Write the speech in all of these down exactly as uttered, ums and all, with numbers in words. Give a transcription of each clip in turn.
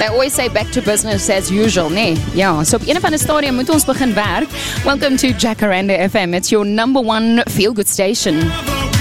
They always say back to business as usual, nee? Ja, so op een of ander stadium moet ons begin werk. Welcome to Jacaranda F M. It's your number one feel-good station.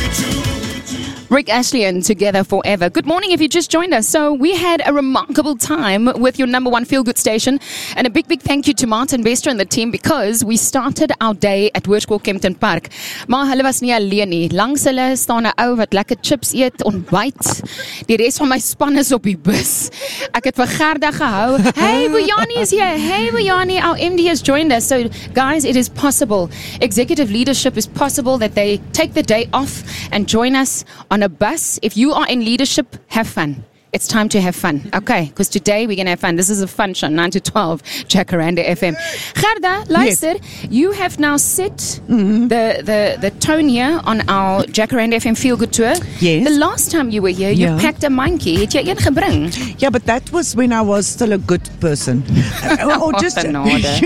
Rick Ashley and Together Forever. Good morning if you just joined us. So we had a remarkable time with your number one feel-good station. And a big, big thank you to Martin Bester and the team because we started our day at Hoërskool Kempton Park. Maar hulle was nie alleen nie. Langs hulle staan 'n ou wat lekker chips eet, ontbyt. Die res van my span is op die bus. Ek het vir Gerda gehou. Hey, Bojani is here. Hey, Bojani, our M D has joined us. So guys, it is possible. Executive leadership is possible that they take the day off and join us on a bus. If you are in leadership, have fun. It's time to have fun. Okay, because today we're going to have fun. This is a fun show, nine to twelve, Jacaranda F M. Gerda, luister, yes. You have now set mm-hmm. the, the, the tone here on our Jacaranda F M Feel Good Tour. Yes. The last time you were here, you yeah. packed a monkey. Het jy een gebring? Yeah, but that was when I was still a good person. or, or just, you know,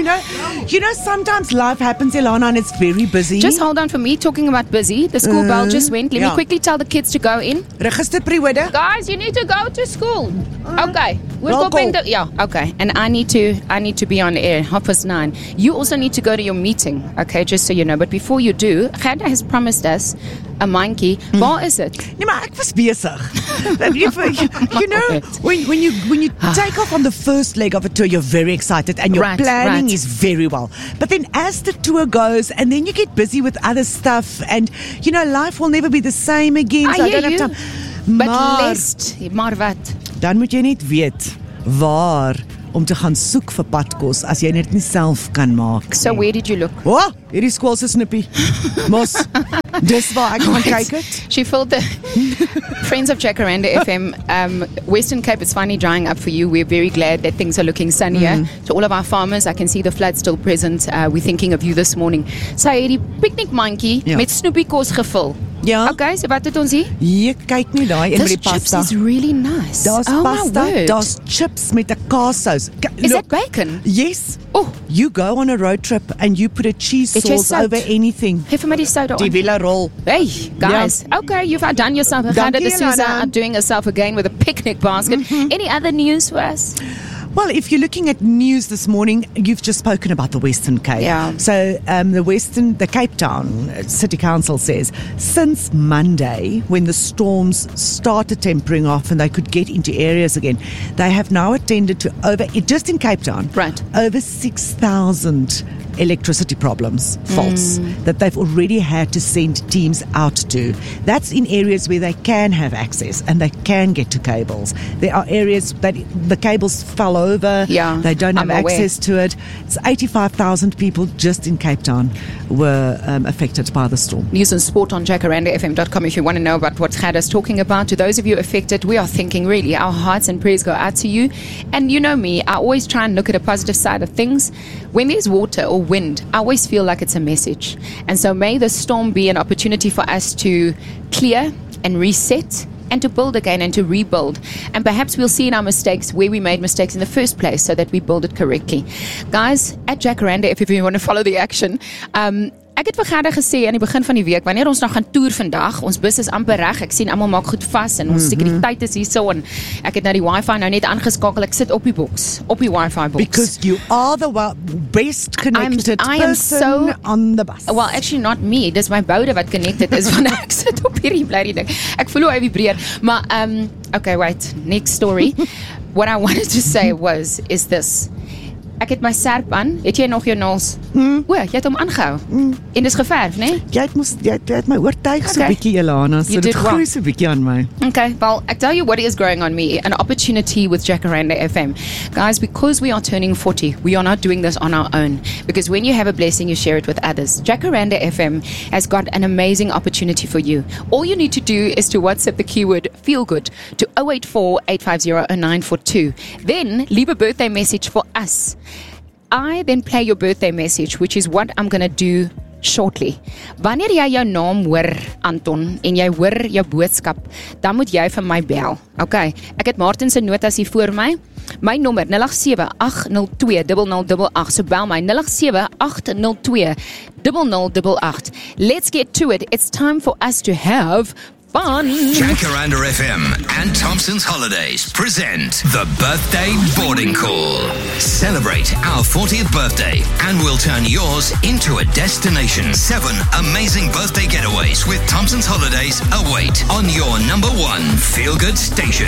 you know, sometimes life happens, Ilana, and it's very busy. Just hold on for me, talking about busy. The school uh, bell just went. Let yeah. me quickly tell the kids to go in. Register pre-weather. Guys, you need to go to school. Okay. We're going to, yeah, okay. And I need to I need to be on air, half past nine. You also need to go to your meeting, okay, just so you know. But before you do, Gerda has promised us a monkey. Mm. Waar is it? Nee, maar ek was besig. you, you know, when, when you when you take off on the first leg of a tour, you're very excited and your right, planning right. is very well. But then as the tour goes, and then you get busy with other stuff, and, you know, life will never be the same again. I so I hear don't you. have time. But maar, lest, maar wat? Dan moet jy net weet waar om te gaan soek vir padkos as jy net nie self kan maak. So where did you look? Oh, hierdie skool se snippie. Mos. Dis waar ek gaan kyk het. She filled the Friends of Jacaranda F M. Um, Western Cape is finally drying up for you. We're very glad that things are looking sunnier. Mm. To all of our farmers, I can see the flood still present. Uh, we're thinking of you this morning. So hierdie picnic monkey ja. met snoepie kos gevul. Ja. Okay, so wat het ons hier? Hier, kyk nie daai in die pasta. This chips is really nice. Daar's oh pasta, daar's chips met 'n kaassous. Is that bacon? Yes. Oh, you go on a road trip and you put a cheese sauce over anything. Geef vir my die soda. Die Villa roll. Hey, guys. Ja. Okay, you've outdone yourself. Gerda de Souza outdoing herself again with a picnic basket. Mm-hmm. Any other news for us? Well, if you're looking at news this morning, you've just spoken about the Western Cape. Yeah. So um, the Western, the Cape Town City Council says since Monday, when the storms started tempering off and they could get into areas again, they have now attended to over, just in Cape Town, right. over six thousand electricity problems, faults, mm. that they've already had to send teams out to. That's in areas where they can have access and they can get to cables. There are areas that the cables fell over, yeah, they don't have I'm access aware. to it. It's eighty-five thousand people just in Cape Town were um, affected by the storm. News and sport on jacaranda f m dot com if you want to know about what Gerda's talking about. To those of you affected, we are thinking really, our hearts and prayers go out to you. And you know me, I always try and look at a positive side of things. When there's water or wind, I always feel like it's a message. And so may the storm be an opportunity for us to clear and reset and to build again and to rebuild. And perhaps we'll see in our mistakes where we made mistakes in the first place so that we build it correctly. Guys, at Jacaranda, if, if you want to follow the action, um, ek het vir Gerda gesê aan die begin van die week, wanneer ons nou gaan toer vandag, ons bus is amper reg, ek sien almal maak goed vas en ons mm-hmm. sekuriteit is hierso en ek het nou die wifi nou net aangeskakel, ek sit op die box, op die wifi box. Because you are the best connected I'm, I person am so, on the bus. Well, actually not me, dis my boude wat connected is, want ek sit op hierdie bly ding. Ek voel hoe hy vibreer, maar, um, okay, wait, next story. What I wanted to say was, is this. Ek het my serp aan. Het jy nog jou naels? Mm. O, jy het hom aangehou. Mm. En dis geverf, né? Nee? Jy het mos jy, jy het my oortuig so 'n bietjie, Elana, so dit groei so 'n bietjie aan my. Okay, well, I tell you what is growing on me, an opportunity with Jacaranda F M. Guys, because we are turning forty, we are not doing this on our own. Because when you have a blessing, you share it with others. Jacaranda F M has got an amazing opportunity for you. All you need to do is to WhatsApp the keyword feelgood to zero eight four, eight five zero, zero nine four two. Then leave a birthday message for us. I then play your birthday message, which is what I'm going to do shortly. Wanneer jy jou naam hoor, Anton, en jy hoor jou boodskap, dan moet jy vir my bel. Okay, ek het Martin se notas hier voor my. My nommer nul agt sewe, agt nul twee, nul nul agt agt. So bel my nul agt sewe, agt nul twee, nul nul agt agt. Let's get to it. It's time for us to have fun. Jacaranda F M and Thompson's Holidays present the Birthday Boarding Call. Celebrate our fortieth birthday and we'll turn yours into a destination. Seven amazing birthday getaways with Thompson's Holidays await on your number one feel-good station.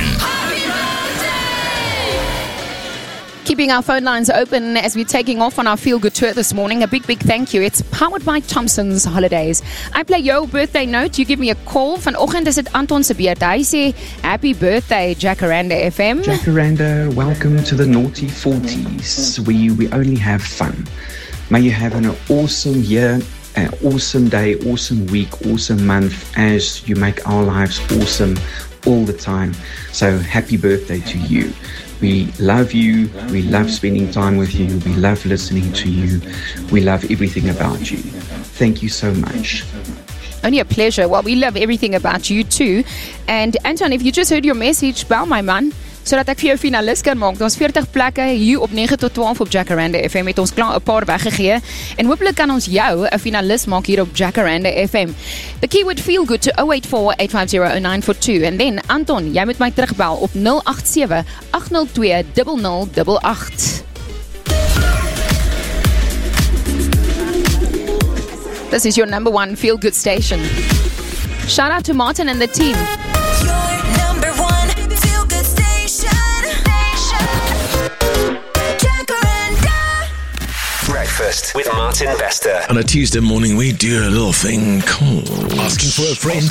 Keeping our phone lines open as we're taking off on our feel-good tour this morning. A big, big thank you. It's powered by Thompson's Holidays. I play your birthday note. You give me a call. Vanoggend is it Anton se beurt. Hy sê, happy birthday, Jacaranda F M. Jacaranda, welcome to the naughty forties. We, we only have fun. May you have an awesome year, an awesome day, awesome week, awesome month as you make our lives awesome all the time. So happy birthday to you. We love you, we love spending time with you, we love listening to you, we love everything about you. Thank you so much. Only a pleasure. Well, we love everything about you too. And Anton, if you just heard your message, bel my man, sodat ek vir jou finalis kan maak. Ons veertig plekke hier op nege tot twaalf op Jacaranda F M het ons klaar 'n paar weggegee en hopelik kan ons jou 'n finalis maak hier op Jacaranda F M. The keyword feel good to oh eight four, eight five zero, oh nine four two and then Anton, jy moet my terugbel op nul agt sewe, agt nul twee, nul nul agt agt. This is your number one feel good station. Shout out to Martin and the team. Breakfast with Martin Bester. On a Tuesday morning, we do a little thing called Asking for a Friend.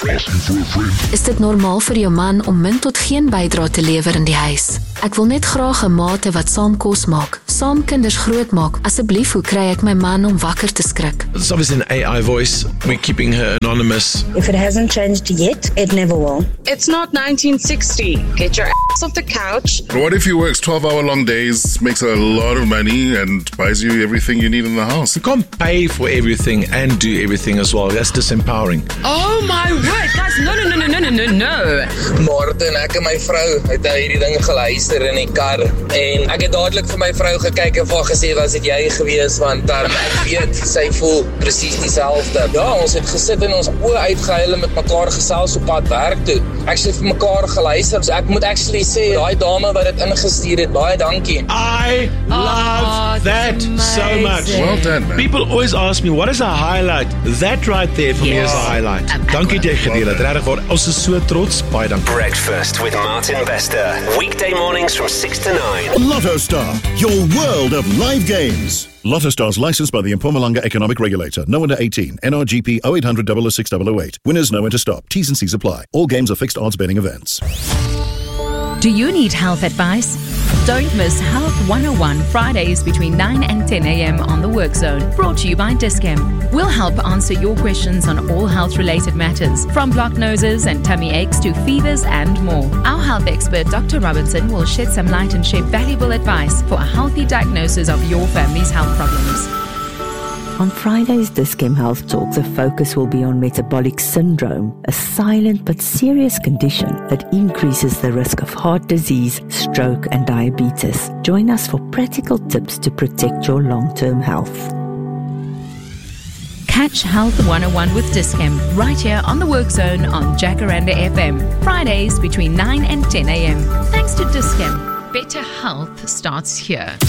Is dit normaal vir jou man om min tot geen bydra te lewer in die huis? Ek wil net graag 'n maate wat saam kos maak, saam kinders grootmaak. Asseblief, hoe kry ek my man om wakker te skrik? It's obviously an A I voice. We're keeping her anonymous. If it hasn't changed yet, it never will. It's not nineteen sixty. Get your ass off the couch. What if he works twelve-hour long days, makes a lot of money, and buys you everything you need in the house? You can't pay for everything and do everything as well. That's disempowering. Oh my word, guys, no, no, no, no, no, no, no, no. Martin, ek en my vrou het nou hierdie ding geluister in die kar en ek het dadelik vir my vrou gekyk en vir gesê, was dit jy gewees, want um, ek weet, sy voel presies dieselfde. Ja, ons het gesit en ons oë uitgehuil en met mekaar gesels op pad werk toe. Ek het vir mekaar geluister, so ek moet actually sê, daai dame wat dit ingestuur het, baie dankie. I love oh, that so much. Well done, man. People always ask me, what is a highlight? That right there for yes. me is a highlight. Dankie jy gedeel het. Regtig waar, ons is so trots. Baie dankie. Breakfast with Martin Bester. Weekday mornings from six to nine. Lotto Star, your world of live games. Lotto Star's licensed by the Mpumalanga Economic Regulator. No under eighteen. N R G P oh eight hundred, double oh six, double oh eight. Winners know when to stop. T's and C's apply. All games are fixed odds betting events. Do you need health advice? Don't miss Health one oh one Fridays between nine and ten a.m. on the Work Zone. Brought to you by Discam. We'll help answer your questions on all health-related matters, from blocked noses and tummy aches to fevers and more. Our health expert, Doctor Robertson, will shed some light and share valuable advice for a healthy diagnosis of your family's health problems. On Friday's Discam Health Talk, the focus will be on metabolic syndrome, a silent but serious condition that increases the risk of heart disease, stroke, and diabetes. Join us for practical tips to protect your long-term health. Catch Health one oh one with Discam right here on the Work Zone on Jacaranda F M, Fridays between nine and ten a.m. Thanks to Discam, better health starts here.